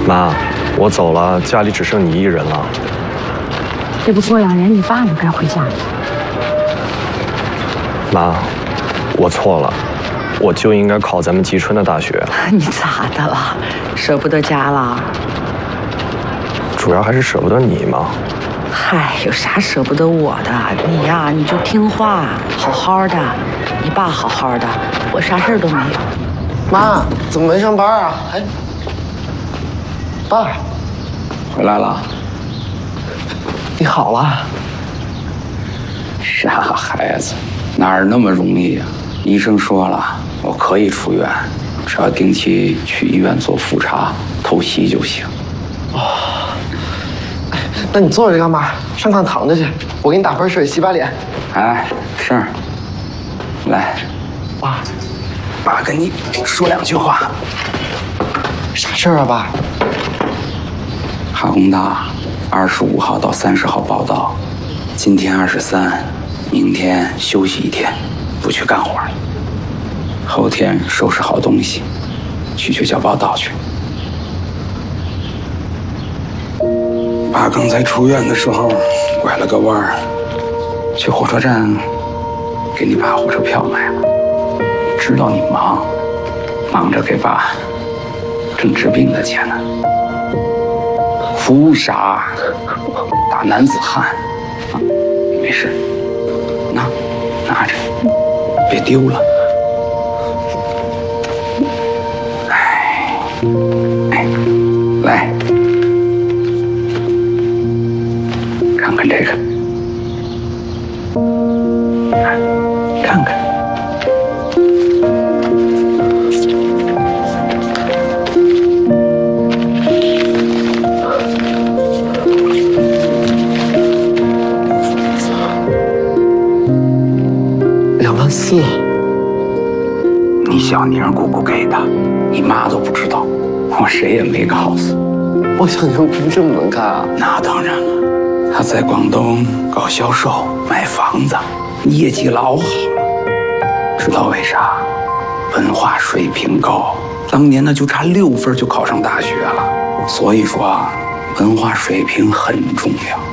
妈，我走了，家里只剩你一人了。 这不过2年，你爸也该回家了。 妈，我错了，我就应该考咱们吉春的大学。 你咋的了？舍不得家了？ 主要还是舍不得你嘛。 嗨，有啥舍不得我的？你呀，你就听话，好好的。你爸好好的，我啥事儿都没有。 妈，怎么没上班啊？哎，爸， 回来了。 你好了。 傻孩子，哪儿那么容易呀？医生说了，我可以出院，只要定期去医院做复查、透析就行。 哦，哎，那你坐着干嘛？上炕躺着去，我给你打盆水洗把脸。 哎，是。来，爸跟你说2句话。 啥事儿啊，爸？ 哈工大25号到30号报道，今天23，明天休息1天，不去干活了。后天收拾好东西，去学校报道去。爸刚才出院的时候拐了个弯儿，去火车站给你爸火车票买了。知道你忙着给爸挣治病的钱呢。服务傻，大男子汉啊！没事，拿着，别丢了。哎，来，看看这个，看看。 24000。 你小宁姑姑给的，你妈都不知道，我谁也没告诉。 我小宁姑这么能干啊？ 那当然了，她在广东搞销售、买房子，业绩老好了。知道为啥？文化水平高，当年呢就差6分就考上大学了。所以说啊，文化水平很重要。